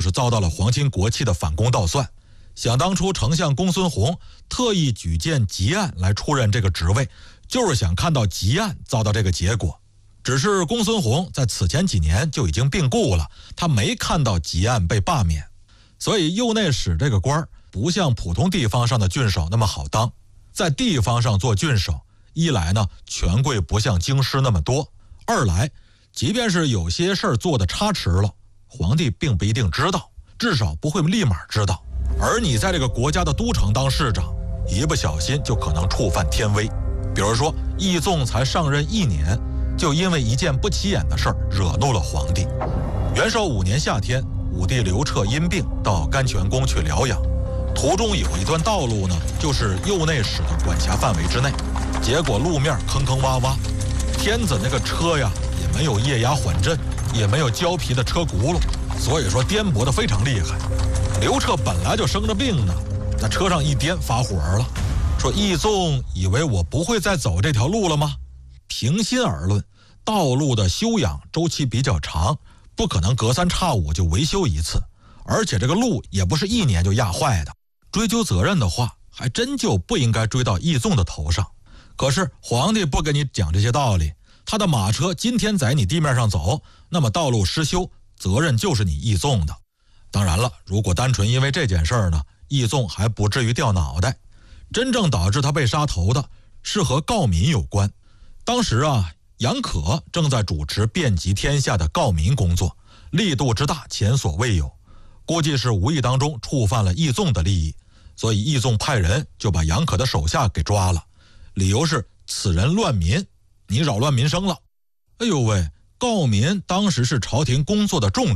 就是遭到了皇亲国戚的反攻倒算。想当初丞相公孙弘特意举荐汲黯来出任这个职位，就是想看到汲黯遭到这个结果。只是公孙弘在此前几年就已经病故了，他没看到汲黯被罢免，所以右内史这个官不像普通地方上的郡守那么好当。在地方上做郡守，一来呢，权贵不像京师那么多；二来，即便是有些事儿做得差池了，皇帝并不一定知道，至少不会立马知道。而你在这个国家的都城当市长，一不小心就可能触犯天威。比如说，义纵才上任1年，就因为一件不起眼的事儿惹怒了皇帝。元狩5年夏天，武帝刘彻因病到甘泉宫去疗养，途中有一段道路呢，就是右内史的管辖范围之内，结果路面坑坑洼洼，天子那个车呀也没有液压缓震，也没有胶皮的车轱辘，所以说颠簸得非常厉害。刘彻本来就生着病呢，在车上一颠发火了，说义纵以为我不会再走这条路了吗？平心而论，道路的修养周期比较长，不可能隔3差5就维修一次，而且这个路也不是1年就压坏的。追究责任的话，还真就不应该追到义纵的头上。可是皇帝不跟你讲这些道理，他的马车今天在你地面上走，那么道路失修，责任就是你义纵的。当然了，如果单纯因为这件事儿呢，义纵还不至于掉脑袋。真正导致他被杀头的是和告民有关。当时啊，杨可正在主持遍及天下的告民工作，力度之大前所未有，估计是无意当中触犯了义纵的利益，所以义纵派人就把杨可的手下给抓了，理由是此人乱民，你扰乱民生了。哎呦喂，告民当时是朝廷工作的重